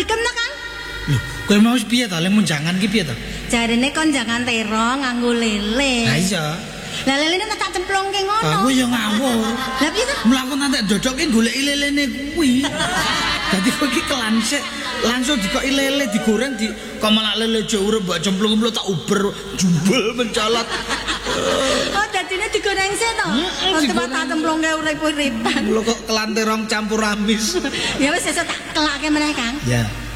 Mrikem ta, Kang? Lho, kowe mau piye ta? Lek mun jangan ki piye ta? Jarene kon jangan terong nganggo lele. Ha iya. Lah lelene tak cemplungke ngono. Aku ya ngawur. Lah piye to? Mlaku nanti dodoke goleki lelene kuwi. Dadi kowe iki kelansik langsung dikoki lele digoreng kok malah lele jo urip mbok cemplung tak uber jubel mencolot. Oh, dadine digoreng sik to? Tempat tak cemplungke urip-uripan. Lho kok kelanterong campur amis. Ya wis sesuk tak kelake meneh, Kang. Ya.